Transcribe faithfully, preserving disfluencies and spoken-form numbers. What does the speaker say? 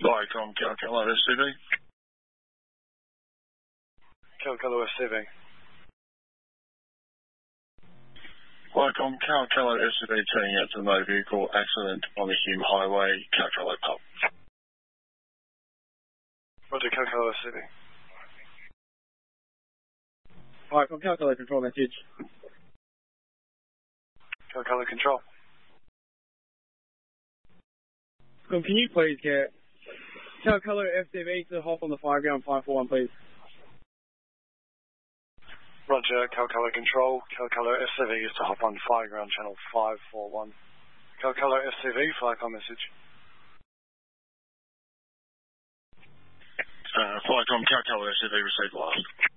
Viacom, Calcalo S C V. Calcalo S C V. Viacom, Calcalo S C V turning out to the motor vehicle accident on the Hume Highway, Calcalo Pub. Roger, Calcalo S C V. Viacom, Calcalo control message. Calcalo control. Um, can you please get Calcalo F C V to hop on the fireground five four one, please? Roger, Calcalo control. Calcalo S C V is to hop on fireground channel five four one. Calcalo S C V, Viacom message. Uh, Viacom, Calcalo S C V received last.